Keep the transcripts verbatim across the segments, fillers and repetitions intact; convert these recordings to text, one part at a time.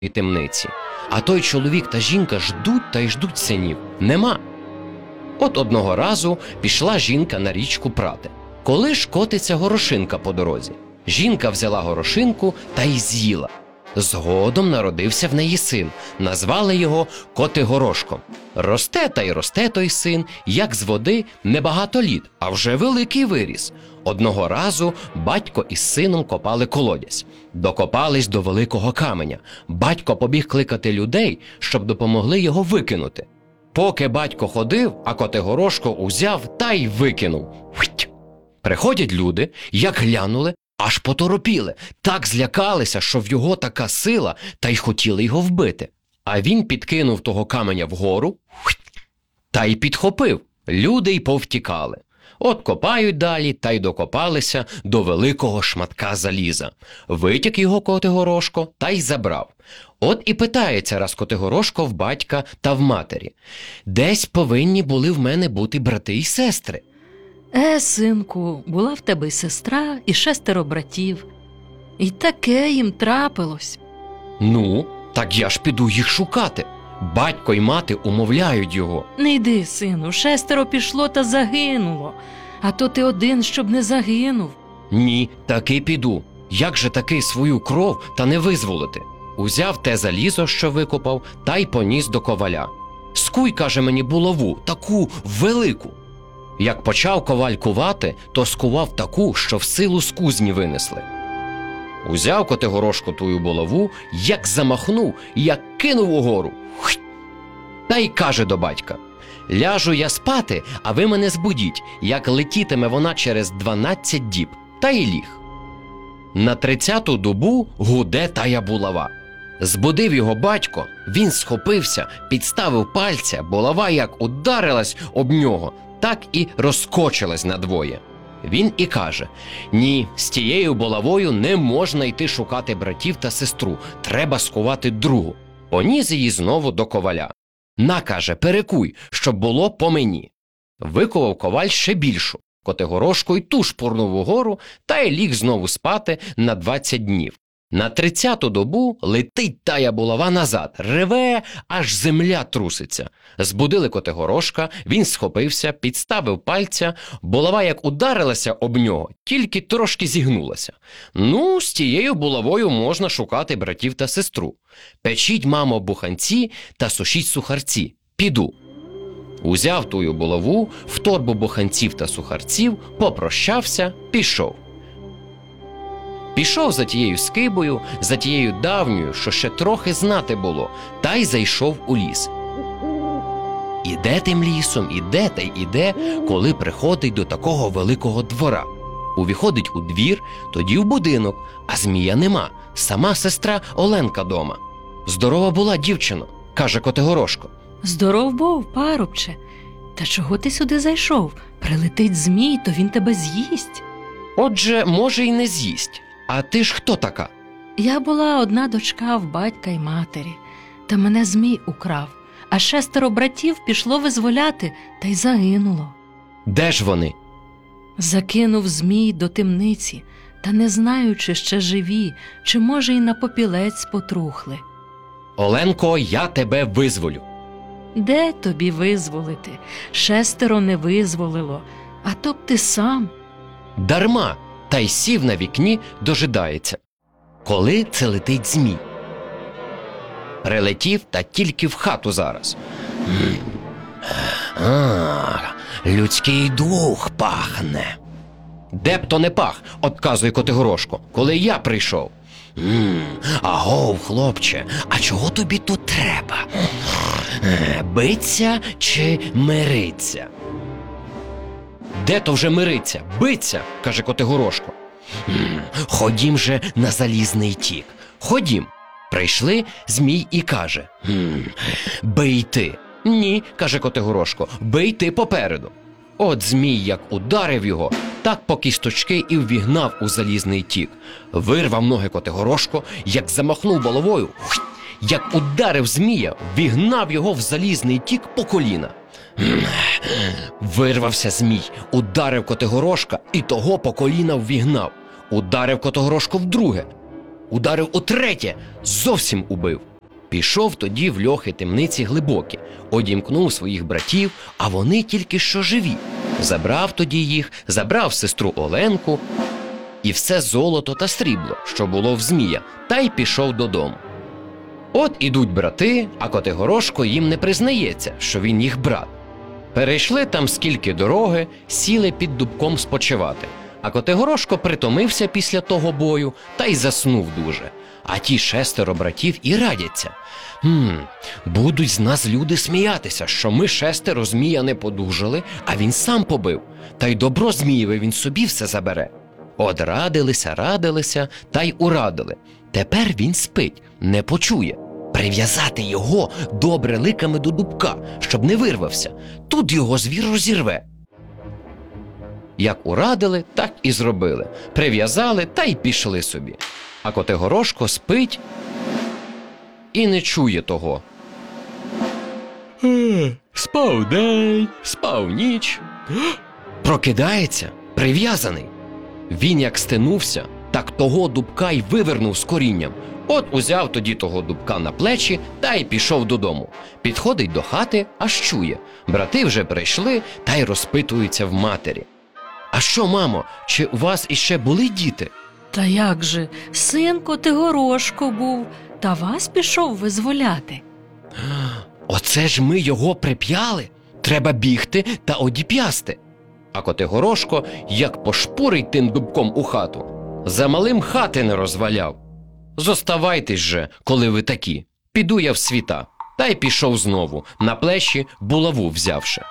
темниці. А той чоловік та жінка ждуть та й ждуть синів. Нема. От одного разу пішла жінка на річку прати. Коли ж котиться горошинка по дорозі. Жінка взяла горошинку та й з'їла. Згодом народився в неї син. Назвали його Котигорошком. Росте та й росте той син, як з води небагато літ, а вже великий виріс. Одного разу батько із сином копали колодязь. Докопались до великого каменя. Батько побіг кликати людей, щоб допомогли його викинути. Поки батько ходив, а Котигорошко узяв та й викинув. Фить! Приходять люди, як глянули, аж поторопіли. Так злякалися, що в його така сила, та й хотіли його вбити. А він підкинув того каменя вгору, фить! Та й підхопив. Люди й повтікали. От копають далі, та й докопалися до великого шматка заліза. Витяг його Котигорошко та й забрав. От і питається раз Котигорошко в батька та в матері. Десь повинні були в мене бути брати і сестри. Е, синку, була в тебе й сестра, і шестеро братів. І таке їм трапилось. Ну, так я ж піду їх шукати. Батько й мати умовляють його. Не йди, сину, шестеро пішло та загинуло. А то ти один, щоб не загинув. Ні, таки піду. Як же таки свою кров та не визволити? Узяв те залізо, що викопав, та й поніс до коваля. Скуй, каже мені, булаву, таку велику. Як почав коваль кувати, то скував таку, що в силу з кузні винесли. Узяв Котигорошко тую булаву, як замахнув, як кинув угору. Хуть! Та й каже до батька: ляжу я спати, а ви мене збудіть, як летітиме вона через дванадцять діб. Та й ліг. На тридцяту добу гуде тая булава. Збудив його батько, він схопився, підставив пальця, булава як ударилась об нього, так і розкочилась надвоє. Він і каже: ні, з тією булавою не можна йти шукати братів та сестру, треба скувати другу. Поніс її знову до коваля. На, каже, перекуй, щоб було по мені. Виковав коваль ще більшу. Котигорошко й ту шпурнув угору, та й ліг знову спати на двадцять днів. На тридцяту добу летить тая булава назад, реве, аж земля труситься. Збудили Котигорошка, він схопився, підставив пальця, булава як ударилася об нього, тільки трошки зігнулася. Ну, з тією булавою можна шукати братів та сестру. Печіть, мамо, буханці та сушіть сухарці. Піду. Узяв тую булаву, в торбу буханців та сухарців, попрощався, пішов. Пішов за тією скибою, за тією давньою, що ще трохи знати було, та й зайшов у ліс. Іде тим лісом, іде та й іде, коли приходить до такого великого двора. Увіходить у двір, тоді в будинок, а змія нема, сама сестра Оленка дома. Здорова була, дівчино, каже Котигорошко. Здоров був, парубче. Та чого ти сюди зайшов? Прилетить змій, то він тебе з'їсть. Отже, може й не з'їсть. А ти ж хто така? Я була одна дочка в батька й матері, та мене змій украв, а шестеро братів пішло визволяти, та й загинуло. Де ж вони? Закинув змій до темниці, та не знаю, чи ще живі, чи, може, й на попілець потрухли. Оленко, я тебе визволю. Де тобі визволити? Шестеро не визволило, а то б ти сам. Дарма, та й сів на вікні, дожидається. Коли це летить змій? Прилетів, та тільки в хату зараз. А, людський дух пахне. Де б то не пах, отказує Котигорошко, коли я прийшов. М, агов, хлопче, а чого тобі тут треба? Е, Биться чи мириться? Де то вже мириться? Биться, каже Котигорошко. М, Ходім же на залізний тік. Ходім. Прийшли, змій і каже: «М, бий ти. Ні, каже Котигорошко, бий ти попереду. От змій як ударив його, так по кісточки і ввігнав у залізний тік. Вирвав ноги Котигорошко, як замахнув головою, як ударив змія, ввігнав його в залізний тік по коліна. Вирвався змій, ударив Котигорошка і того по коліна ввігнав. Ударив Котигорошко вдруге, ударив утретє, зовсім убив. Пішов тоді в льохи темниці глибокі, одімкнув своїх братів, а вони тільки що живі. Забрав тоді їх, забрав сестру Оленку і все золото та срібло, що було в Змія, та й пішов додому. От ідуть брати, а Котигорошко їм не признається, що він їх брат. Перейшли там скільки дороги, сіли під дубком спочивати. А Котигорошко притомився після того бою та й заснув дуже. А ті шестеро братів і радяться. «Хм, будуть з нас люди сміятися, що ми шестеро Змія не подужали, а він сам побив. Та й добро Змієве він собі все забере». От радилися, радилися, та й урадили. Тепер він спить, не почує. Прив'язати його добре ликами до дубка, щоб не вирвався. Тут його звір розірве. Як урадили, так і зробили. Прив'язали та й пішли собі. А Котигорошко спить і не чує того. Спав день, спав ніч. Прокидається, прив'язаний. Він як стенувся, так того дубка й вивернув з корінням. От узяв тоді того дубка на плечі та й пішов додому. Підходить до хати, аж чує. Брати вже прийшли та й розпитуються в матері. «А що, мамо, чи у вас іще були діти?» Та як же, син Котигорошко був, та вас пішов визволяти. «Оце ж ми його прип'яли? Треба бігти та одіп'ясти». А Котигорошко як пошпурить тим дубком у хату. За малим хати не розваляв. «Зоставайтесь же, коли ви такі. Піду я в світа». Та й пішов знову, на плечі булаву взявши.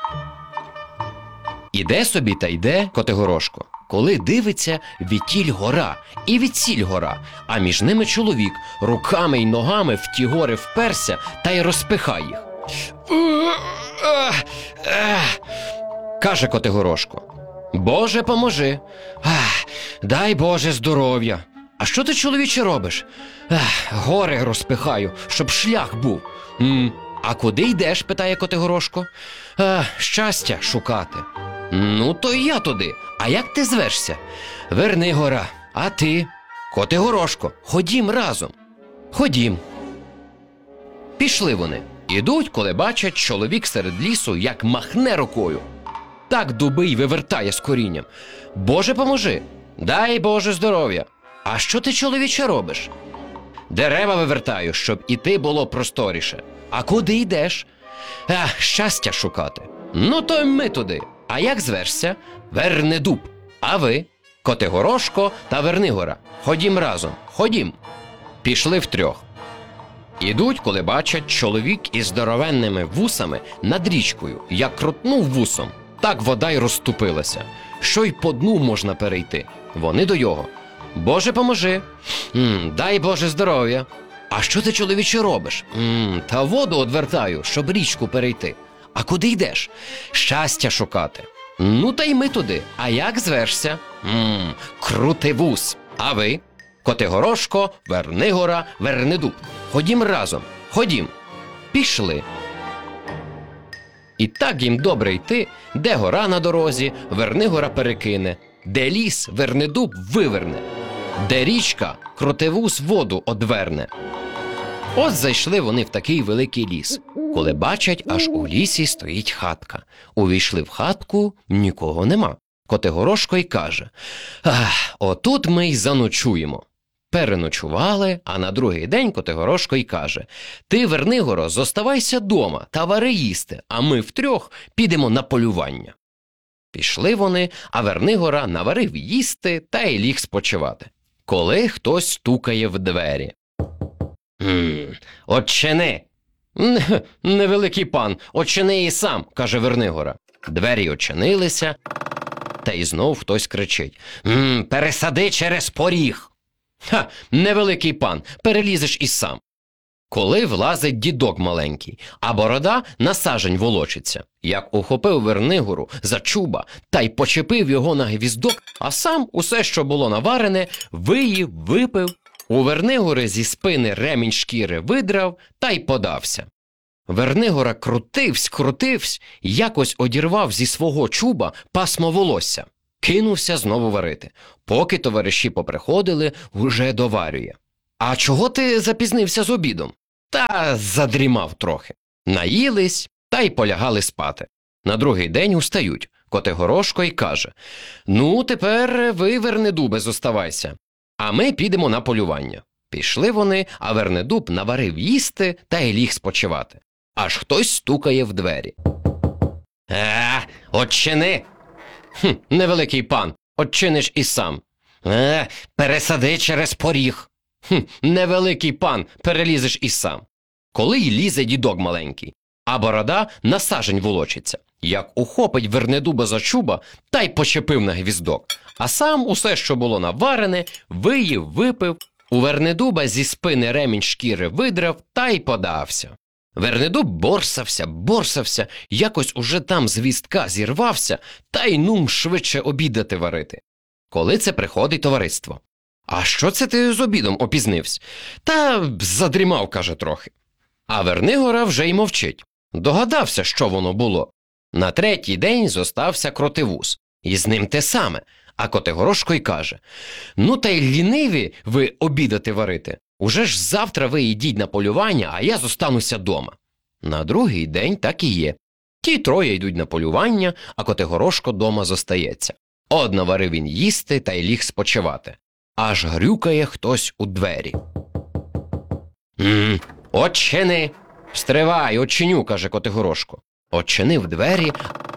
Іде собі та йде Котигорошко. Коли дивиться, відтіль гора і відсіль гора, а між ними чоловік руками й ногами в ті гори вперся та й розпихає їх. Каже Котигорошко: «Боже, поможи! Ах, дай Боже здоров'я! А що ти, чоловіче, робиш?» Ах, «Гори розпихаю, щоб шлях був». «М, а куди йдеш?» – питає Котигорошко. «Ах, щастя шукати». «Ну, то й я туди. А як ти звешся?» «Вернигора. А ти?» «Котигорошко. Ходім разом». «Ходім». Пішли вони. Ідуть, коли бачать, чоловік серед лісу як махне рукою. Так дуби й вивертає з корінням. «Боже, поможи! Дай Боже здоров'я! А що ти, чоловіче, робиш?» «Дерева вивертаю, щоб іти було просторіше». «А куди йдеш?» «Ах, щастя шукати». «Ну, то й ми туди. А як звешся?» «Вернедуб». «А ви?» «Котигорошко та Вернигора. Ходім разом. Ходім». Пішли втрьох. Ідуть, коли бачать, чоловік із здоровенними вусами над річкою. Як крутнув вусом, так вода й розступилася, що й по дну можна перейти. Вони до його: «Боже, поможи!» «М, дай Боже здоров'я!» «А що ти, чоловіче, робиш?» «М, та воду одвертаю, щоб річку перейти». «А куди йдеш?» «Щастя шукати». «Ну, та й ми туди. А як звешся?» «М, крутий вус. А ви?» «Котигорошко, Вернигора, Вернедуб. Ходім разом. Ходім». Пішли. І так їм добре йти, де гора на дорозі, Вернигора перекине, де ліс, Вернедуб виверне, де річка, Крутивус воду одверне. Ось зайшли вони в такий великий ліс, коли бачать, аж у лісі стоїть хатка. Увійшли в хатку, нікого нема. Котигорошко й каже: «Ах, отут ми й заночуємо». Переночували, а на другий день Котигорошко й каже: «Ти, Вернигоро, зоставайся дома та вари їсти, а ми втрьох підемо на полювання». Пішли вони, а Вернигора наварив їсти та й ліг спочивати. Коли хтось стукає в двері. «М, «Отчини!» «Невеликий пан, отчини і сам», – каже Вернигора. Двері очинилися, та й знов хтось кричить: «М, пересади через поріг!» «Ха, невеликий пан, перелізеш і сам». Коли влазить дідок маленький, а борода на сажень волочиться, як ухопив Вернигору за чуба та й почепив його на гвіздок, а сам усе, що було наварене, виїв, випив, у Вернигори зі спини ремінь шкіри видрав та й подався. Вернигора крутивсь, крутивсь, якось одірвав зі свого чуба пасмо волосся. Кинувся знову варити. Поки товариші поприходили, уже доварює. «А чого ти запізнився з обідом?» та задрімав трохи. Наїлись та й полягали спати. На другий день устають. Котигорошко й каже: «Ну, тепер ви, Вернедубе, зоставайся, а ми підемо на полювання». Пішли вони, а Вернедуб наварив їсти та й ліг спочивати. Аж хтось стукає в двері. «Е, отчини!» «Хм, невеликий пан, отчиниш і сам». «Е, пересади через поріг». «Хм, невеликий пан, перелізеш і сам». Коли й лізе дідок маленький, а борода на сажень волочиться. Як ухопить Вернедуба за чуба, та й почепив на гвіздок. А сам усе, що було наварене, виїв, випив. У Вернедуба зі спини ремінь шкіри видрав та й подався. Вернедуб борсався, борсався, якось уже там з гвіздка зірвався, та й нум швидше обідати варити. Коли це приходить товариство? «А що це ти з обідом опізнився?» «Та задрімав, – каже, трохи». А Вернигора вже й мовчить. Догадався, що воно було. На третій день зостався Кротивуз. І з ним те саме. А Котигорошко й каже: «Ну та й ліниві ви обідати варити. Уже ж завтра ви йдіть на полювання, а я зостануся дома». На другий день так і є. Ті троє йдуть на полювання, а Котигорошко дома зостається. От наварив він їсти та й ліг спочивати. Аж грюкає хтось у двері. «М, отчини!» «Стривай, отчиню», – каже Котигорошко. Отчинив двері,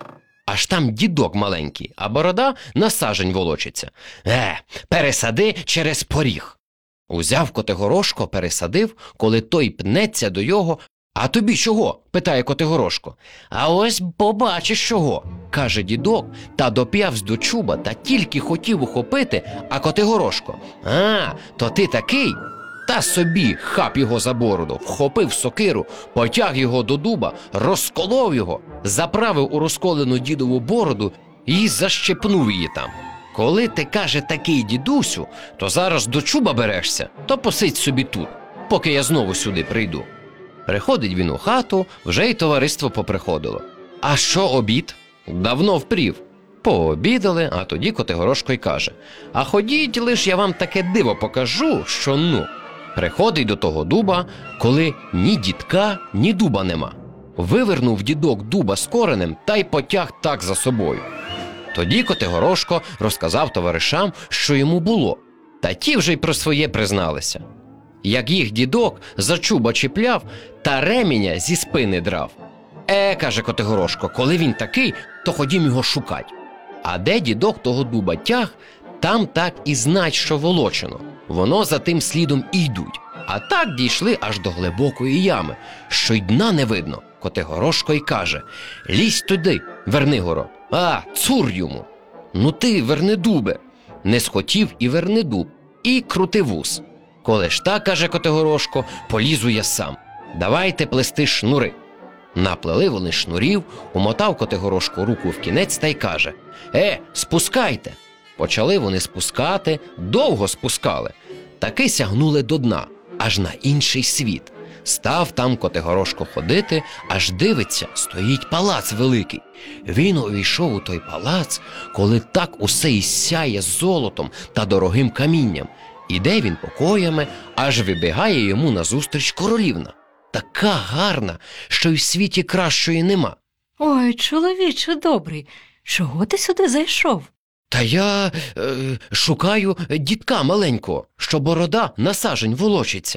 аж там дідок маленький, а борода на сажень волочиться. «Е, пересади через поріг». Узяв Котигорошко, пересадив, коли той пнеться до його. «А тобі чого?» – питає Котигорошко. «А ось побачиш чого», – каже дідок, та доп'явсь до чуба, та тільки хотів ухопити, а Котигорошко: «А, то ти такий?» Та собі хап його за бороду, вхопив сокиру, потяг його до дуба, розколов його, заправив у розколену дідову бороду і защепнув її там. «Коли ти, – каже, – такий, дідусю, то зараз до чуба берешся, то посидь собі тут, поки я знову сюди прийду». Приходить він у хату, вже й товариство поприходило. «А що обід?» «Давно впрів». Пообідали, а тоді Котигорошко й каже: «А ходіть, лиш я вам таке диво покажу, що ну». Приходить до того дуба, коли ні дідка, ні дуба нема. Вивернув дідок дуба з коренем та й потяг так за собою. Тоді Котигорошко розказав товаришам, що йому було, та ті вже й про своє призналися. Як їх дідок за чуба чіпляв та ременя зі спини драв. «Е, – каже Котигорошко, – коли він такий, то ходім його шукать». А де дідок того дуба тяг, там так і знать, що волочено. Воно за тим слідом і йдуть. А так дійшли аж до глибокої ями, що й дна не видно. Котигорошко й каже: «Лізь туди, Вернигоро». «А, цур йому!» «Ну ти, Вернедубе!» Не схотів і Вернедуб, і Крутивуз. «Коли ж так, – каже Котигорошко, – полізу я сам. Давайте плести шнури». Наплели вони шнурів, умотав Котигорошко руку в кінець та й каже: «Е, спускайте». Почали вони спускати, довго спускали. Таки сягнули до дна, аж на інший світ. Став там Котигорошко ходити, аж дивиться, стоїть палац великий. Він увійшов у той палац, коли так усе й сяє золотом та дорогим камінням. Іде він покоями, аж вибігає йому назустріч королівна. Така гарна, що й в світі кращої нема. «Ой, чоловіче добрий, чого ти сюди зайшов?» «Та я е, шукаю дідка маленького, що борода на сажень волочиться».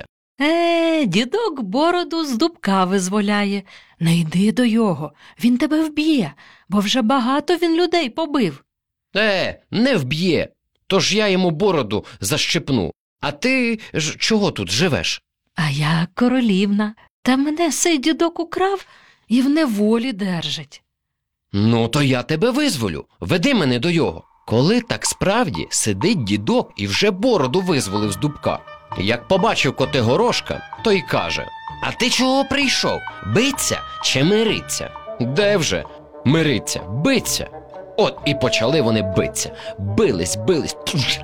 Е, дідок бороду з дубка визволяє. Не йди до його, він тебе вб'є, бо вже багато він людей побив. «Е, не вб'є, тож я йому бороду защепну. А ти ж чого тут живеш?» А я королівна, та мене сей дідок украв і в неволі держить. «Ну, то я тебе визволю, веди мене до його». Коли так справді сидить дідок і вже бороду визволив з дубка. Як побачив Котигорошка, то й каже: «А ти чого прийшов? Биться чи мириться?» «Де вже? Мириться, биться». От і почали вони биться. Бились, бились.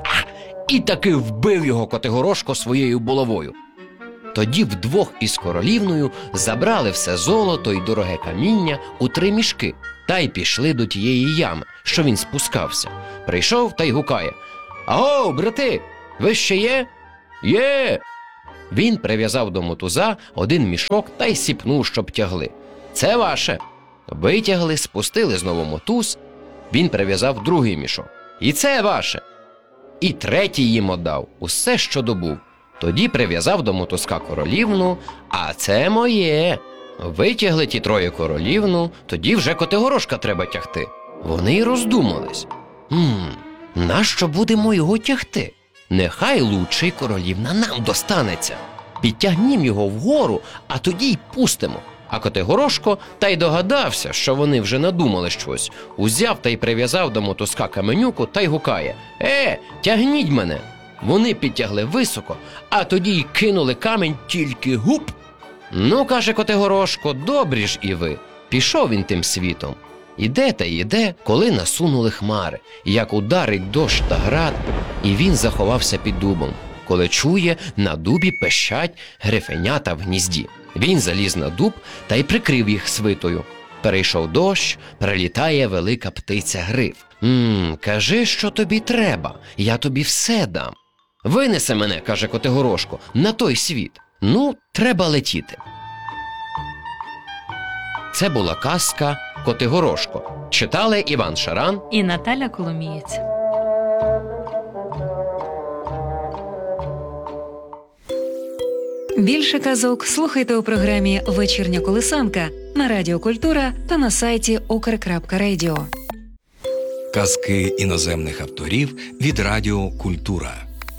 І таки вбив його Котигорошко своєю булавою. Тоді вдвох із королівною забрали все золото й дороге каміння у три мішки та й пішли до тієї ями, що він спускався. Прийшов та й гукає: «Аго, брати, ви ще є?» «Є!» Він прив'язав до мотуза один мішок та й сіпнув, щоб тягли. «Це ваше!» Витягли, спустили знову мотуз. Він прив'язав другий мішок. «І це ваше!» І третій їм отдав, усе, що добув. Тоді прив'язав до мотузка королівну, а це моє. Витягли ті троє королівну, тоді вже Котигорошка треба тягти. Вони й роздумались. «Хм, нащо будемо його тягти? Нехай лучший королівна нам достанеться. Підтягнім його вгору, а тоді й пустимо». А Котигорошко та й догадався, що вони вже надумали щось. Узяв та й прив'язав до мотузка каменюку та й гукає: «Е, тягніть мене!» Вони підтягли високо, а тоді й кинули камінь, тільки гуп! «Ну, – каже Котигорошко, – добрі ж і ви». Пішов він тим світом. Іде та іде, коли насунули хмари, як ударить дощ та град, і він заховався під дубом. Коли чує, на дубі пищать грифенята в гнізді. Він заліз на дуб та й прикрив їх свитою. Перейшов дощ, прилітає велика птиця-гриф. «Мм, кажи, що тобі треба, я тобі все дам». «Винесе мене, – каже Котигорошко, – на той світ. Ну, треба летіти». Це була казка «Котигорошко». Читали Іван Шаран і Наталя Коломієць. Більше казок слухайте у програмі «Вечірня колисанка» на Радіо Культура та на сайті укр крапка радіо. Казки іноземних авторів від Радіо Культура.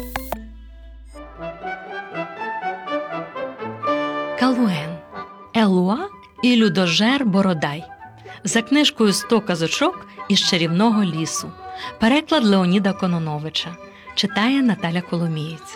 Калуен, Елуа і Людожер Бородай. За книжкою «Сто казочок із чарівного лісу». Переклад Леоніда Кононовича. Читає Наталя Коломієць.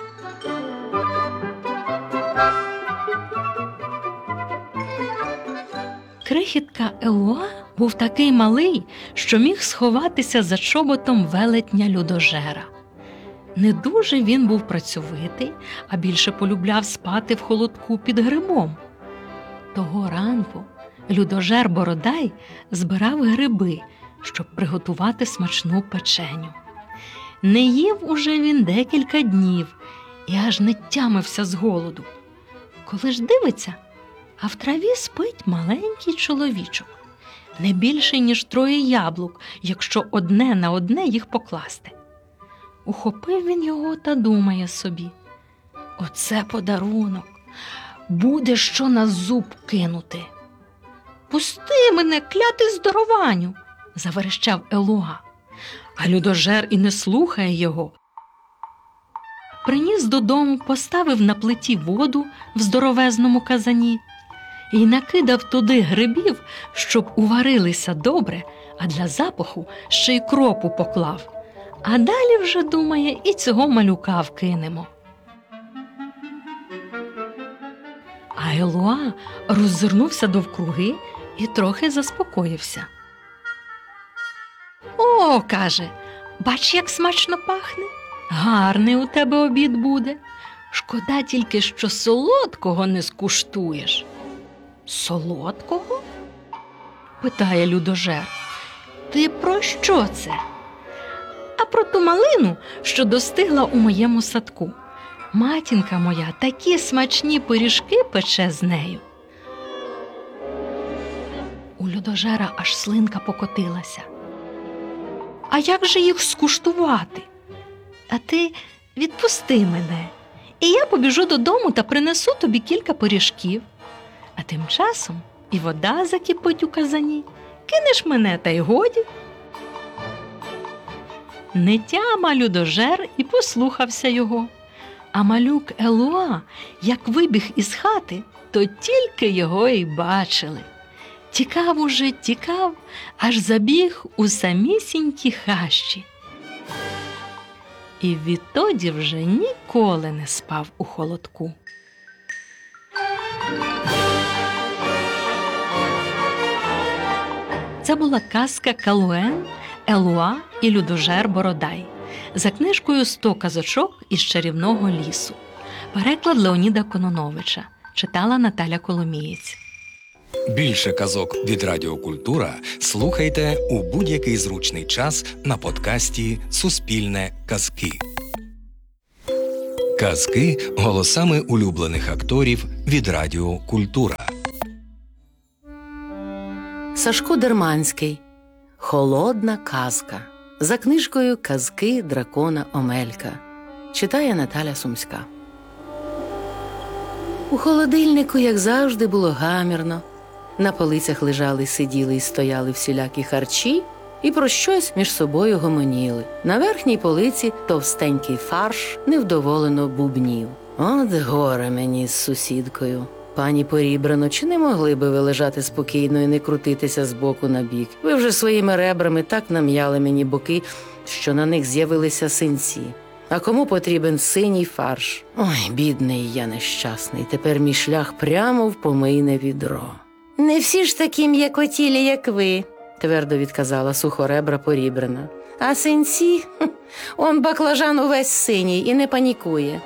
Крихітка Елуа був такий малий, що міг сховатися за чоботом велетня Людожера. Не дуже він був працьовитий, а більше полюбляв спати в холодку під грибом. Того ранку Людожер Бородай збирав гриби, щоб приготувати смачну печеню. Не їв уже він декілька днів і аж не тямився з голоду. Коли ж дивиться, а в траві спить маленький чоловічок, не більше, ніж троє яблук, якщо одне на одне їх покласти. Ухопив він його та думає собі: «Оце подарунок, буде що на зуб кинути». «Пусти мене, клятий здорованю!» – заверещав Елуа. А Людожер і не слухає його. Приніс додому, поставив на плиті воду в здоровезному казані і накидав туди грибів, щоб уварилися добре, а для запаху ще й кропу поклав. А далі вже, думає, і цього малюка вкинемо. А Елуа роззирнувся довкруги і трохи заспокоївся. «О, – каже, – бач, як смачно пахне. Гарний у тебе обід буде. Шкода тільки, що солодкого не скуштуєш». «Солодкого?» – питає Людожер. «Ти про що це?» «А про ту малину, що достигла у моєму садку. Матінка моя такі смачні пиріжки пече з нею». У Людожера аж слинка покотилася. «А як же їх скуштувати? А ти відпусти мене, і я побіжу додому та принесу тобі кілька пиріжків. А тим часом і вода закипить у казані. Кинеш мене, та й годі». Не тяма Людожер і послухався його. А малюк Елуа, як вибіг із хати, то тільки його й бачили. Тікав уже, тікав, аж забіг у самісінькі хащі. І відтоді вже ніколи не спав у холодку. Це була казка «Калуен, Елуа і Людожер Бородай» за книжкою «Сто казочок із чарівного лісу». Переклад Леоніда Кононовича. Читала Наталя Коломієць. Більше казок від Радіо Культура слухайте у будь-який зручний час на подкасті «Суспільне казки». Казки голосами улюблених акторів від Радіо Культура. Сашко Дерманський. Холодна казка. За книжкою «Казки дракона Омелька». Читає Наталя Сумська. У холодильнику, як завжди, було гамірно. На полицях лежали, сиділи і стояли всілякі харчі і про щось між собою гомоніли. На верхній полиці товстенький фарш невдоволено бубнів. От горе мені з сусідкою. Пані Порібрано, чи не могли би ви лежати спокійно і не крутитися з боку на бік? Ви вже своїми ребрами так нам'яли мені боки, що на них з'явилися синці. А кому потрібен синій фарш? Ой, бідний я нещасний, тепер мій шлях прямо в помийне відро. Не всі ж такі м'якотілі, як ви, твердо відказала сухоребра Порібрана. А синці? Хм, он баклажан увесь синій і не панікує.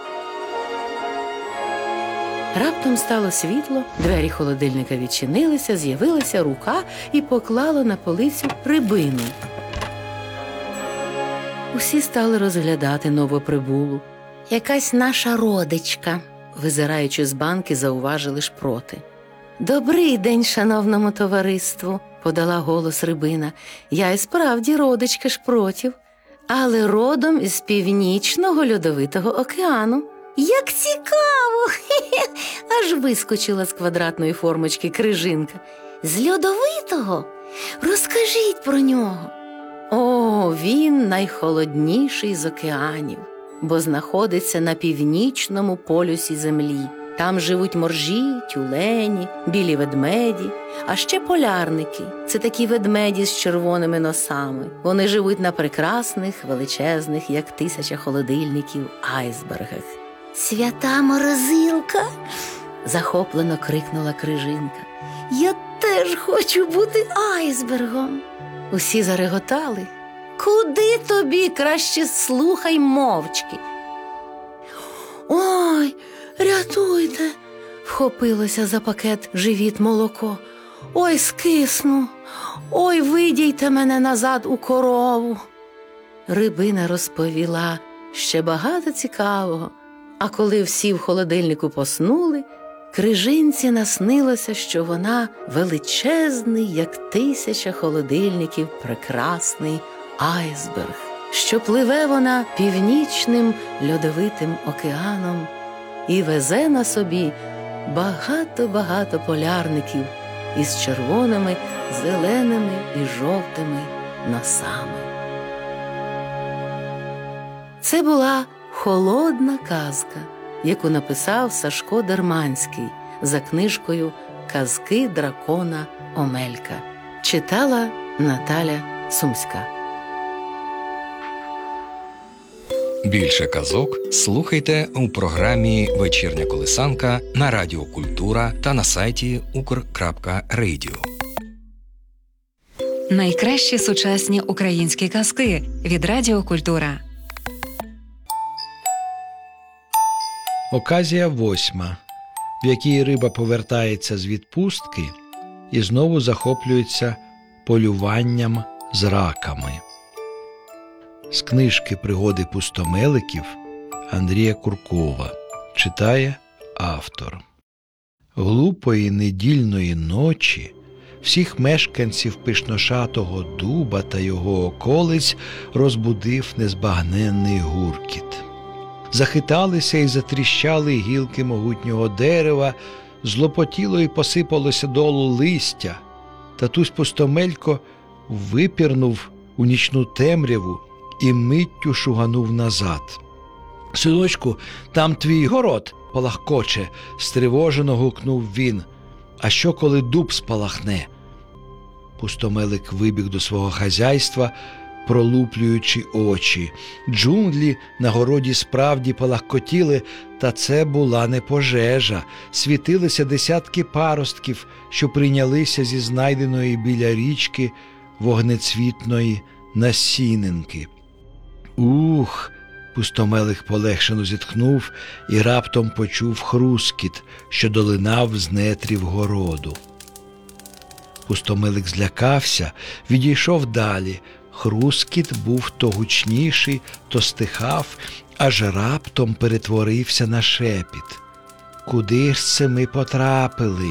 Раптом стало світло, двері холодильника відчинилися, з'явилася рука і поклала на полицю рибину. Усі стали розглядати новоприбулу. Якась наша родичка, визираючи з банки, зауважили шпроти. «Добрий день, шановному товариству», – подала голос рибина. «Я і справді родичка шпротів, але родом із Північного льодовитого океану». «Як цікаво!» – аж вискочила з квадратної формочки крижинка. «З льодовитого? Розкажіть про нього». «О, він найхолодніший з океанів, бо знаходиться на північному полюсі землі. Там живуть моржі, тюлені, білі ведмеді, а ще полярники. Це такі ведмеді з червоними носами. Вони живуть на прекрасних, величезних, як тисяча холодильників, айсбергах». «Свята морозилка!» – захоплено крикнула крижинка. «Я теж хочу бути айсбергом!» Усі зареготали. «Куди тобі? Краще слухай мовчки!» «Ой, рятуйте!» – вхопилося за пакет живіт молоко. «Ой, скисну! Ой, видійте мене назад у корову!» Рибина розповіла ще багато цікавого. А коли всі в холодильнику поснули, крижинці наснилося, що вона величезний, як тисяча холодильників, прекрасний айсберг, що пливе вона північним льодовитим океаном і везе на собі багато-багато полярників із червоними, зеленими і жовтими носами. Це була холодна казка, яку написав Сашко Дерманський за книжкою «Казки дракона Омелька». Читала Наталя Сумська. Більше казок слухайте у програмі «Вечірня колисанка» на Радіо Культура та на сайті укр крапка радіо. Найкращі сучасні українські казки від Радіо Культура. Оказія восьма, в якій риба повертається з відпустки і знову захоплюється полюванням з раками. З книжки «Пригоди пустомеликів» Андрія Куркова. Читає автор. Глупої недільної ночі всіх мешканців пишношатого дуба та його околиць розбудив незбагненний гуркіт. Захиталися і затріщали гілки могутнього дерева, злопотіло і посипалося долу листя. Татусь Пустомелько випірнув у нічну темряву і миттю шуганув назад. «Синочку, там твій город палахкоче», – стривожено гукнув він. «А що, коли дуб спалахне?» Пустомелик вибіг до свого хазяйства, пролуплюючи очі. Джунглі на городі справді палахкотіли, та це була не пожежа. Світилися десятки паростків, що прийнялися зі знайденої біля річки вогнецвітної насінинки. «Ух!» – Пустомелик полегшено зітхнув і раптом почув хрускіт, що долинав з нетрів городу. Пустомелик злякався, відійшов далі. Хрускіт був то гучніший, то стихав, аж раптом перетворився на шепіт. «Куди ж це ми потрапили?»